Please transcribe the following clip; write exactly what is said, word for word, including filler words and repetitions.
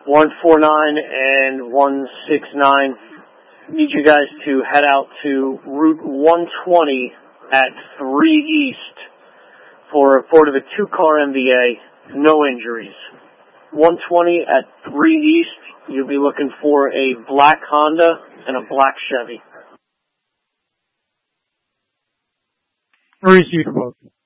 one four nine and one six nine. Need you guys to head out to Route one twenty at three East for a report of a two-car M V A, no injuries. one twenty at three East, you'll be looking for a black Honda and a black Chevy. Three seater both.